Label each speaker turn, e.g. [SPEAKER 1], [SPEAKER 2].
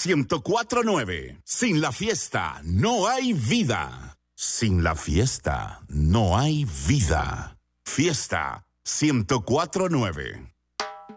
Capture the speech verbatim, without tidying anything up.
[SPEAKER 1] ciento cuatro punto nueve. Sin la fiesta no hay vida. Sin la fiesta no hay vida. Fiesta ciento cuatro punto nueve.